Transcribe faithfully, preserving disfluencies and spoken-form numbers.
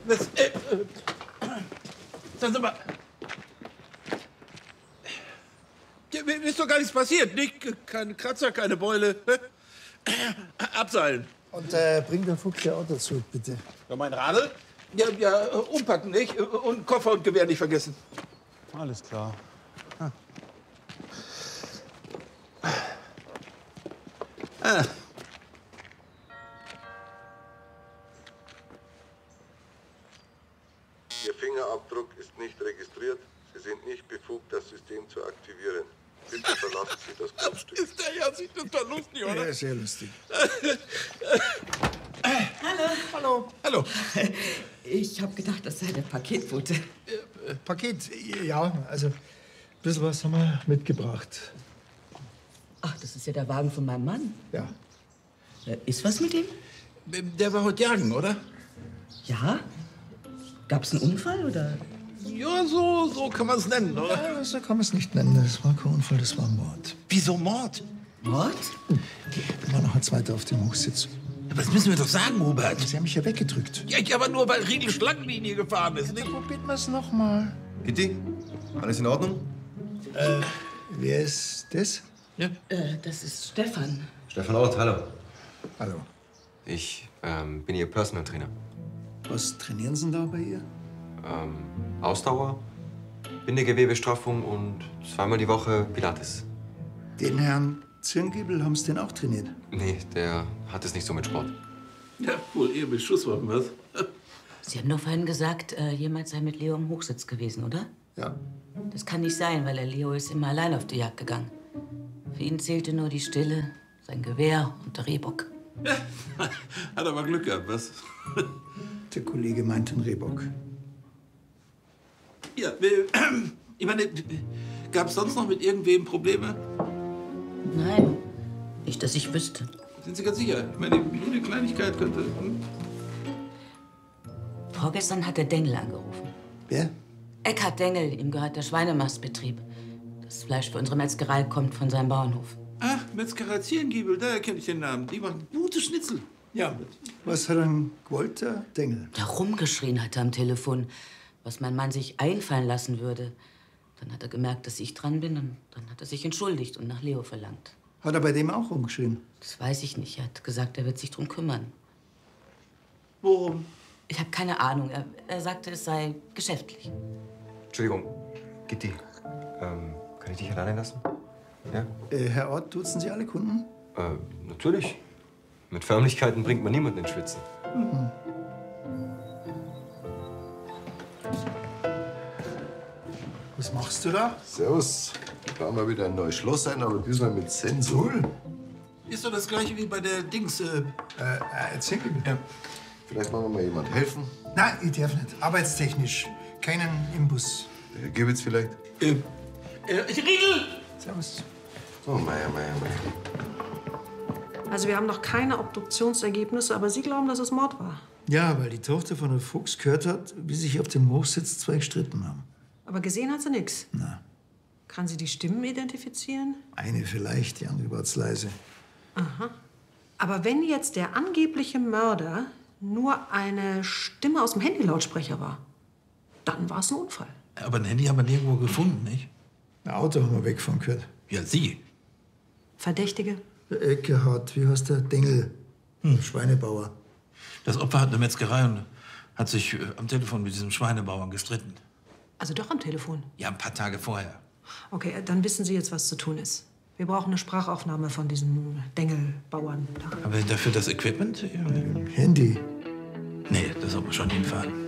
Das, äh, äh, sagen Sie mal. Ja, mir ist doch gar nichts passiert, nicht? Keine Kratzer, keine Beule. Ne? Abseilen. Und äh, bring den Fuchs ja auch dazu, bitte. Ja, mein Radl? Ja, ja, umpacken, nicht? Und Koffer und Gewehr nicht vergessen. Alles klar. Hm. Ah. Ihr Fingerabdruck ist nicht registriert. Sie sind nicht befugt, das System zu aktivieren. Bitte verlassen Sie das Grundstück. Ist der ja sieht das doch lustig, oder? Ja, sehr lustig. Hallo. Hallo. Hallo. Ich habe gedacht, das sei der Paketbote. Äh, Paket, ja, also ein bisschen was haben wir mitgebracht. Ach, das ist ja der Wagen von meinem Mann. Ja. Äh, Ist was mit ihm? Der war heute jagen, oder? Ja? Gab's einen Unfall oder? Ja, so, so kann man es nennen, oder? Ja, so kann man es nicht nennen. Das war kein Unfall, das war ein Mord. Wieso Mord? Mord? Da war noch ein zweiter auf dem Hochsitz. Aber das müssen wir doch sagen, Hubert. Sie haben mich ja weggedrückt. Ja, ich aber nur, weil Riegel Schlangenlinie gefahren ist, nicht? Probieren wir es noch mal. Gitti, alles in Ordnung? Äh, wer ist das? Ja. Äh, das ist Stefan. Stefan Ott, hallo. Hallo. Ich ähm, bin Ihr Personal Trainer. Was trainieren Sie denn da bei ihr? Ähm, Ausdauer, Bindegewebestraffung und zweimal die Woche Pilates. Den Herrn Zirngiebel haben Sie den auch trainiert? Nee, der hat es nicht so mit Sport. Ja, wohl eher mit Schusswaffen, was? Sie haben doch vorhin gesagt, äh, jemand sei mit Leo am Hochsitz gewesen, oder? Ja. Das kann nicht sein, weil der Leo ist immer allein auf die Jagd gegangen. Für ihn zählte nur die Stille, sein Gewehr und der Rehbock. Ja, hat aber Glück gehabt, was? Der Kollege meint den Rehbock. Ja, äh, ich meine, gab es sonst noch mit irgendwem Probleme? Nein, nicht, dass ich wüsste. Sind Sie ganz sicher? Ich meine, jede Kleinigkeit könnte... Hm? Vorgestern hat der Dengel angerufen. Wer? Eckhard Dengel, ihm gehört der Schweinemastbetrieb. Das Fleisch für unsere Metzgerei kommt von seinem Bauernhof. Ach, Metzgerei Zierengiebel, daher kenne ich den Namen. Die machen gute Schnitzel. Ja. Was hat ein gewollt, der Dengel? Der rumgeschrien hatte am Telefon, was mein Mann sich einfallen lassen würde. Dann hat er gemerkt, dass ich dran bin und dann hat er sich entschuldigt und nach Leo verlangt. Hat er bei dem auch rumgeschrien? Das weiß ich nicht. Er hat gesagt, er wird sich drum kümmern. Worum? Ich habe keine Ahnung. Er, er sagte, es sei geschäftlich. Entschuldigung, Gitti, ähm, kann ich dich alleine lassen? Ja? Äh, Herr Ort, duzen Sie alle Kunden? Äh, natürlich. Mit Förmlichkeiten bringt man niemanden ins Schwitzen. Mhm. Was machst du da? Servus. Bauen wir wieder ein neues Schloss ein, aber diesmal mit Sensor. Ist doch das gleiche wie bei der Dings. Äh, Äh, äh Zirngiebel? ja. Vielleicht machen wir mal jemand helfen. Nein, ich darf nicht. Arbeitstechnisch. Keinen Imbus. Der Herr Gibbitz vielleicht. Äh, äh, Riegel! Servus. So, Meier, Meier, Meier. Also wir haben noch keine Obduktionsergebnisse, aber Sie glauben, dass es Mord war. Ja, weil die Tochter von der Fuchs gehört hat, wie sich auf dem Hochsitz zwei gestritten haben. Aber gesehen hat sie nichts. Na, Kann sie die Stimmen identifizieren? eine vielleicht, die andere war zu leise. Aha. Aber wenn jetzt der angebliche Mörder nur eine Stimme aus dem Handylautsprecher war, dann war es ein Unfall. Aber ein Handy haben wir nirgendwo gefunden, nicht? Ein Auto haben wir weggefahren gehört. Ja, Sie. Verdächtige? Der Eckhard, wie heißt der? Dengel. Hm. Schweinebauer. Das Opfer hat eine Metzgerei und hat sich äh, am Telefon mit diesem Schweinebauern gestritten. Also doch am Telefon. Ja, ein paar Tage vorher. Okay, dann wissen Sie jetzt, was zu tun ist. Wir brauchen eine Sprachaufnahme von diesem Dengelbauern. Haben wir dafür das Equipment? Handy. Nee, das sollten wir schon hinfahren.